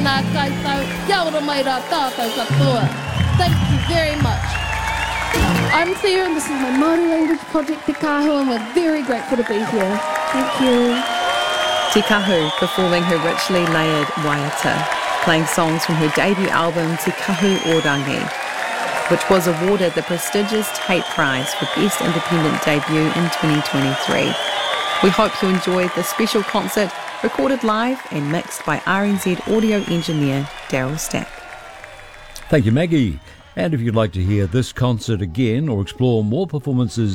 Nā koutou, kia ora mai rā tātou katoa. Thank you very much. I'm Thea and this is my Māori language project Te Kahu, and we're very grateful to be here. Thank you. Te Kahu performing her richly layered waiata, playing songs from her debut album Te Kahu Orangi, which was awarded the prestigious Tate Prize for Best Independent Debut in 2023. We hope you enjoyed this special concert, recorded live and mixed by RNZ audio engineer Daryl Stack. Thank you, Maggie. And if you'd like to hear this concert again or explore more performances